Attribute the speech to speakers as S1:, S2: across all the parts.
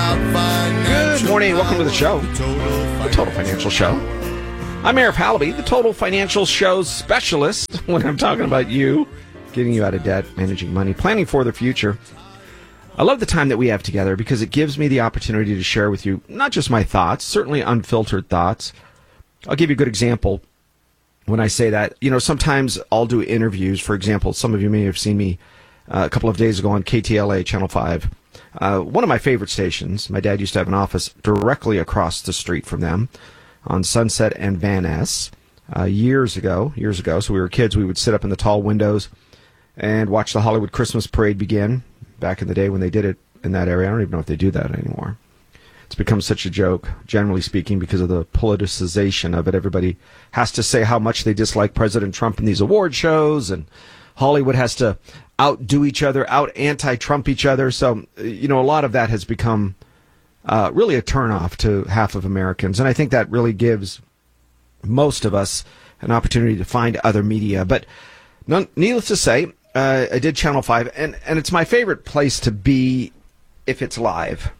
S1: Good morning. Welcome to the show, the Total Financial Show. I'm Arif Halaby, the Total Financial Show's specialist when I'm talking about you, getting you out of debt, managing money, planning for the future. I love the time that we have together because it gives me the opportunity to share with you not just my thoughts, certainly unfiltered thoughts. I'll give you a good example when I say that. You know, sometimes I'll do interviews. For example, some of you may have seen me a couple of days ago on KTLA Channel 5. One of my favorite stations. My dad used to have an office directly across the street from them on Sunset and Van Ness years ago. So we were kids. We would sit up in the tall windows and watch the Hollywood Christmas Parade begin back in the day when they did it in that area. I don't even know if they do that anymore. It's become such a joke, generally speaking, because of the politicization of it. Everybody has to say how much they dislike President Trump in these award shows, and Hollywood has to outdo each other, out-anti-Trump each other. So, you know, a lot of that has become really a turnoff to half of Americans. And I think that really gives most of us an opportunity to find other media. But needless to say, I did Channel 5, and it's my favorite place to be if it's live.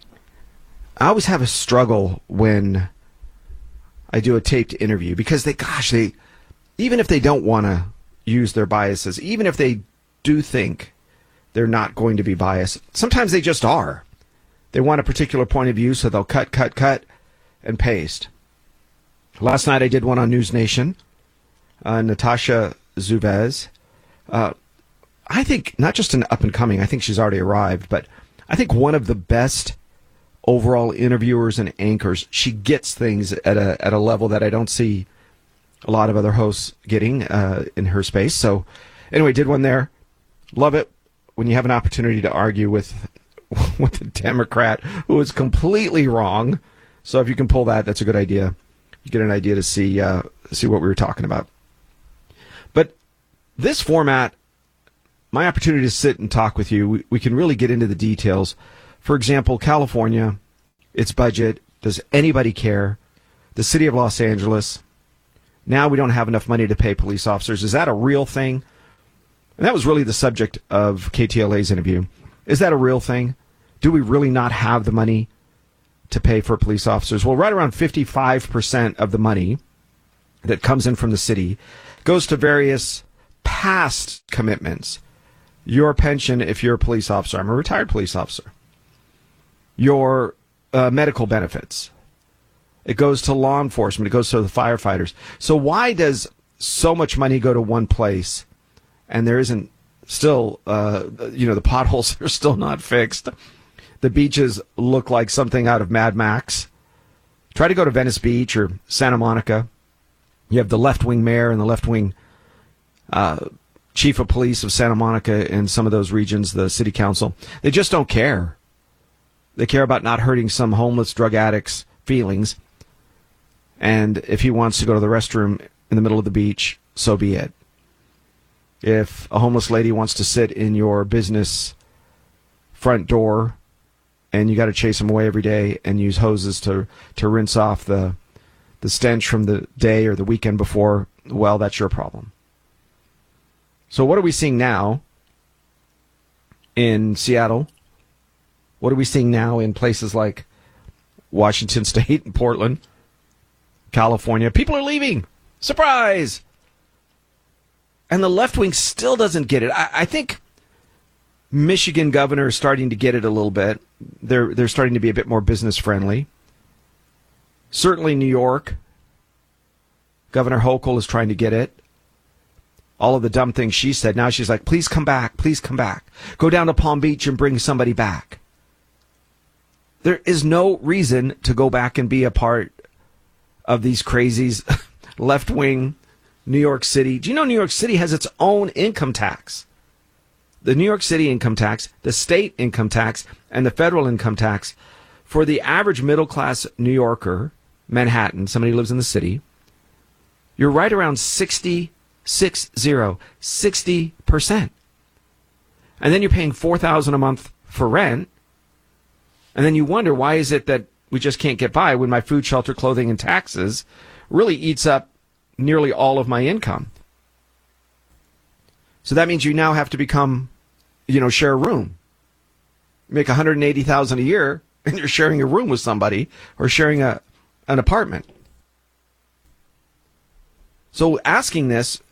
S1: I always have a struggle when I do a taped interview because they even if they don't want to use their biases, even if they do think they're not going to be biased, sometimes they just are. They want a particular point of view, so they'll cut, and paste. Last night I did one on News Nation, Natasha Zuvez. I think not just an up-and-coming, I think she's already arrived, but I think one of the best overall interviewers and anchors. She gets things at a level that I don't see a lot of other hosts getting in her space. So anyway, did one there. Love it when you have an opportunity to argue with a Democrat who is completely wrong. So if you can pull that, that's a good idea. You get an idea to see what we were talking about. But this format, my opportunity to sit and talk with you, we can really get into the details. For example, California, its budget, does anybody care? The city of Los Angeles, now we don't have enough money to pay police officers. Is that a real thing? And that was really the subject of KTLA's interview. Is that a real thing? Do we really not have the money to pay for police officers? Well, right around 55% of the money that comes in from the city goes to various past commitments. Your pension if you're a police officer. I'm a retired police officer. Your medical benefits. It goes to law enforcement. It goes to the firefighters. So why does so much money go to one place and there isn't still, the potholes are still not fixed? The beaches look like something out of Mad Max. Try to go to Venice Beach or Santa Monica. You have the left-wing mayor and the left-wing chief of police of Santa Monica in some of those regions, the city council. They just don't care. They care about not hurting some homeless drug addict's feelings. And if he wants to go to the restroom in the middle of the beach, so be it. If a homeless lady wants to sit in your business front door and you got to chase them away every day and use hoses to rinse off the stench from the day or the weekend before, well, that's your problem. So what are we seeing now in Seattle? What are we seeing now in places like Washington State and Portland, California? People are leaving. Surprise! And the left wing still doesn't get it. I think Michigan governor is starting to get it a little bit. They're starting to be a bit more business friendly. Certainly New York, Governor Hochul is trying to get it. All of the dumb things she said. Now she's like, please come back. Please come back. Go down to Palm Beach and bring somebody back. There is no reason to go back and be a part of these crazies, left-wing New York City. Do you know New York City has its own income tax? The New York City income tax, the state income tax, and the federal income tax. For the average middle-class New Yorker, Manhattan, somebody who lives in the city, you're right around 60%. And then you're paying $4,000 a month for rent. And then you wonder, why is it that we just can't get by when my food, shelter, clothing, and taxes really eats up nearly all of my income? So that means you now have to become, share a room. Make $180,000 a year, and you're sharing a room with somebody or sharing an apartment. So asking this